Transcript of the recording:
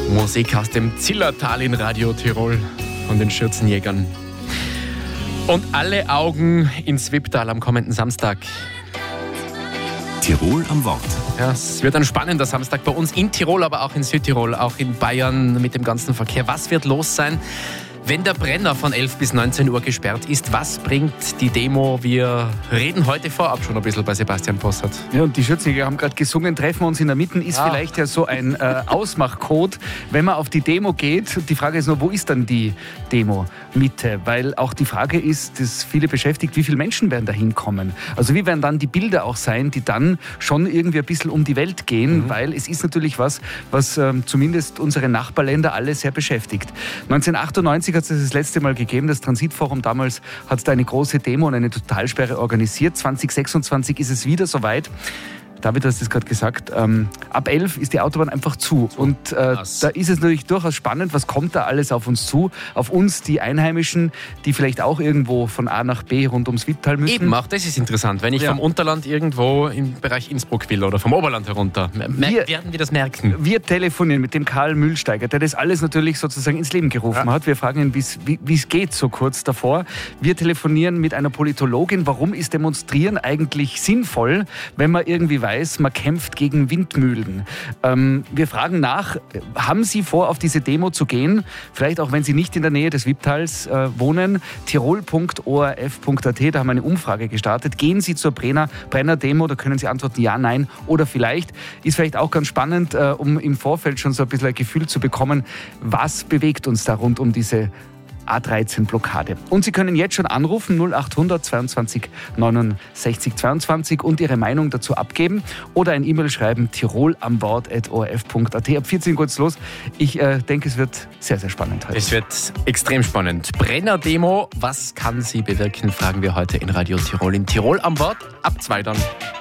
Musik aus dem Zillertal in Radio Tirol von den Schürzenjägern. Und alle Augen ins Wipptal am kommenden Samstag. Tirol am Wort. Ja, es wird ein spannender Samstag bei uns in Tirol, aber auch in Südtirol, auch in Bayern mit dem ganzen Verkehr. Was wird los sein, wenn der Brenner von 11 bis 19 Uhr gesperrt ist? Was bringt die Demo? Wir reden heute vorab schon ein bisschen bei Sebastian Possert. Ja, und die Schürzenjäger haben gerade gesungen, treffen wir uns in der Mitte, ist vielleicht ja so ein Ausmachcode, wenn man auf die Demo geht. Die Frage ist nur, wo ist dann die Demo-Mitte? Weil auch die Frage ist, das viele beschäftigt, wie viele Menschen werden da hinkommen? Also wie werden dann die Bilder auch sein, die dann schon irgendwie ein bisschen um die Welt gehen? Weil es ist natürlich was zumindest unsere Nachbarländer alle sehr beschäftigt. 1998 hat es das letzte Mal gegeben, das Transitforum damals hat da eine große Demo und eine Totalsperre organisiert. 2026 ist es wieder soweit. David, du hast es gerade gesagt, ab 11 ist die Autobahn einfach zu. Und da ist es natürlich durchaus spannend, was kommt da alles auf uns zu? Auf uns, die Einheimischen, die vielleicht auch irgendwo von A nach B rund ums Wipptal müssen. Eben, auch das ist interessant. Wenn ich vom Unterland irgendwo im Bereich Innsbruck will oder vom Oberland herunter, werden wir das merken. Wir telefonieren mit dem Karl Mühlsteiger, der das alles natürlich sozusagen ins Leben gerufen hat. Wir fragen ihn, wie es geht, so kurz davor. Wir telefonieren mit einer Politologin. Warum ist Demonstrieren eigentlich sinnvoll, wenn man irgendwie weiß, man kämpft gegen Windmühlen. Wir fragen nach, haben Sie vor, auf diese Demo zu gehen? Vielleicht auch, wenn Sie nicht in der Nähe des Wipptals wohnen. tirol.orf.at, da haben wir eine Umfrage gestartet. Gehen Sie zur Brenner-Demo? Da können Sie antworten ja, nein oder vielleicht. Ist vielleicht auch ganz spannend, um im Vorfeld schon so ein bisschen ein Gefühl zu bekommen, was bewegt uns da rund um diese A13-Blockade. Und Sie können jetzt schon anrufen, 0800 22 69 22 und Ihre Meinung dazu abgeben oder ein E-Mail schreiben, tirolamwort@orf.at. Ab 14 Uhr geht's los. Ich denke, es wird sehr, sehr spannend heute. Es wird extrem spannend. Brenner-Demo, was kann sie bewirken, fragen wir heute in Radio Tirol. In Tirol am Wort, ab 2 dann.